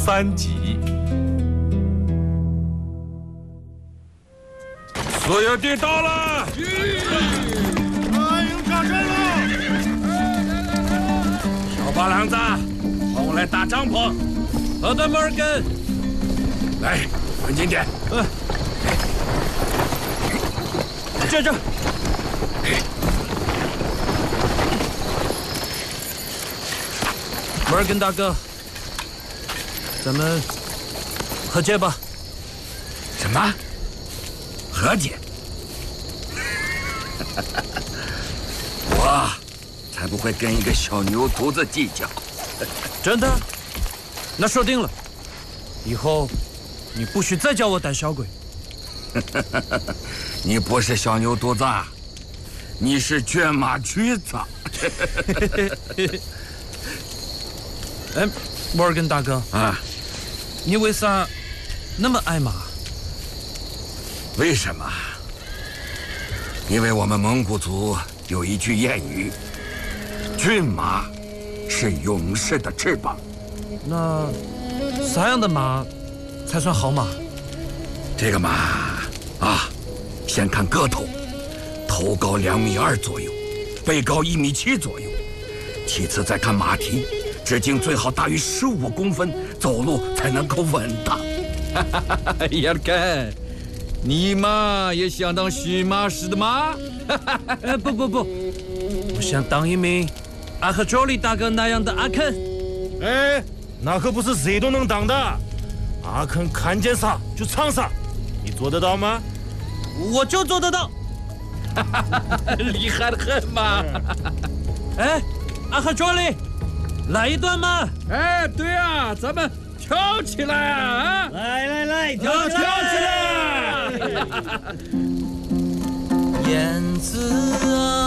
3级。 所有地到了， 有扎针了！ 小八郎子，帮我来搭帐篷。 好的，摩尔根。 来，稳紧点。 这。摩尔根大哥，咱们和解吧。 什么？和解？我才不会跟一个小牛犊子计较。 真的？那说定了，以后你不许再叫我胆小鬼。 你不是小牛犊子，你是骏马驹子。 哎，摩尔根大哥啊， 你为啥那么爱马？ 为什么？因为我们蒙古族有一句谚语：骏马是勇士的翅膀。 那啥样的马才算好马？ 这个马啊，先看个头，头高2.2米左右，背高1.7米左右。其次再看马蹄，直径最好大于15公分，走路才能够稳当。 亚尔根，你嘛也想当驯马师的吗？ 不，我想当一名阿克卓里大哥那样的阿肯。 哎，那可不是谁都能当的。阿肯看见啥就唱啥，你做得到吗？ 我就做得到。 厉害得很嘛！ 哎，阿克卓里，来一段嘛！ 哎，对啊，咱们跳起来啊！ 来， 跳起来！ 燕子啊。